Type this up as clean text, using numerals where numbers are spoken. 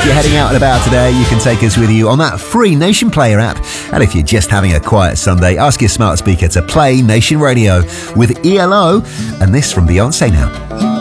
you're heading out and about today, you can take us with you on that free Nation Player app. And if you're just having a quiet Sunday, ask your smart speaker to play Nation Radio with ELO and this from Beyonce now.